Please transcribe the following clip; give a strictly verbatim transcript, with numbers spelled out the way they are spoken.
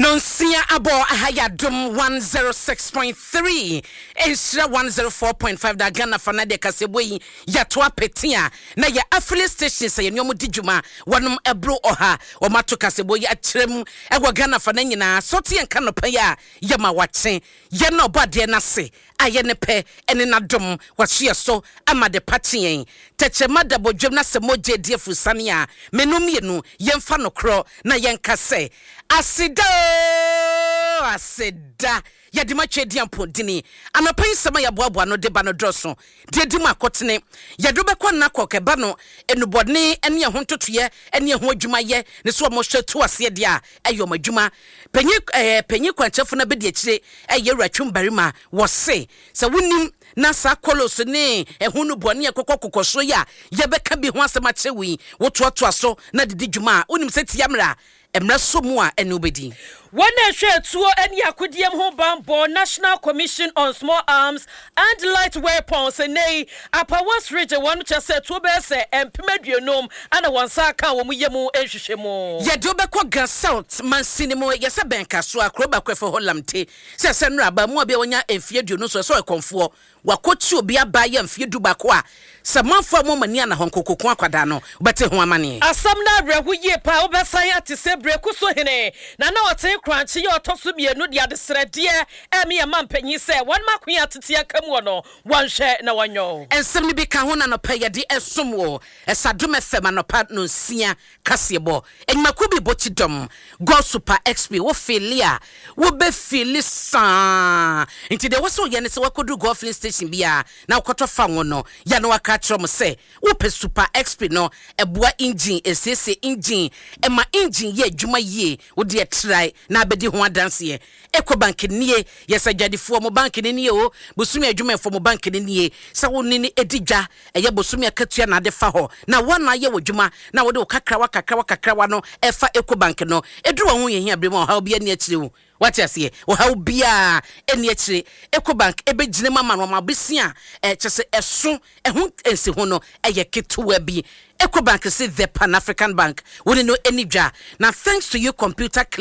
Nonsia abo ahayadum one oh six point three Ensra one oh four point five da Ghana fanade kaseboyi yatoa petia na ya affiliate station say nyomu dijuma wanum ebro oha o mato kaseboyi atrem ewo Ghana fana nyina soti enka no pa ya yema waten ye na obade na se aye ne pe ene na dom wahye so amade patien techema da bodwem na se moje diefu sane a menum yenu yemfa no kro na yenka se asida asida yadi matwe diampo dini anopen sama ya boaboa no de ba no droso de di makotene yado bekwa na kokeba no enubodne ene ho ntotoye ene ho adwuma ye ne so mo hwetu ase de a eyo madwuma penyi eh penyi kwanchefo na be de akire eye ratwum barima wo se se wonim na sa kolos ne ehunu bone ekokokokoso ya ye beka bi ho asema chewi wotoato aso na didi dwuma onim se tiamra emra somu a ene obedi When a share two any akudiem ho bambo National Commission on Small Arms and Light Weapons nay Upper West Region one just said two bese and pimeduonom and a one saka wo yemu ehwehwemo ye do bekọ Ga South man sinimo ye se benka so akroba kwefo holamte se se nra ba mu obi wonya enfie duonu so so ekonfo wakochi obi aba ye enfie dubako a se manfo mo mani ana honkokoko akwada no bete ho amane asam na brehu ye pa obesan ate se breku so hene na na ote kranchi yo toso mienu dia de srede emi e mampanyi se wan makoya tete akamu no wanhwe na wanyo ensem ni bi ka ho na no pa ye de esomwo esadom fm no pa no sia kasebo enmaku bi bochidom go super xp wo filia wo be filisa inti de waso ye ne se wakodu go filling station bia na wakoto fa wono ya no waka trom se wo pe super xp no eboa engine esese engine ema engine ye adwuma ye wo de try na abedi ho adanse Eco Bank nie yesa dwadifo mo bank ni nie o bosumi adwuma fo mo bank ni nie sa wo ni edidwa eye bosumi akatua na de fa ho na wana ye wodwuma na wo de kakra wa kakra wa kakra wa no efa Eco Bank no edu wo ho ye hia brem ha obi ani akire wo wati ase wo ha obi a ani akire Eco Bank ebegine mama no mabisia e kyese eso eho ensi ho no eye ketewa bi Eco Bank say the Pan African Bank we no enidwa na thanks to you computer